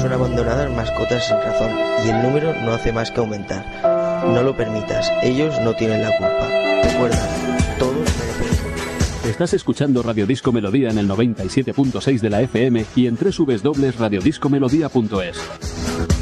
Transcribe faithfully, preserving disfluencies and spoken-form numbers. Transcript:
son abandonadas mascotas sin razón y el número no hace más que aumentar. No lo permitas, ellos no tienen la culpa. Recuerda, todos merecemos. Estás escuchando Radio Disco Melodía en el noventa y siete punto seis de la F M y en doble u doble u doble u punto radio disco melodía punto es.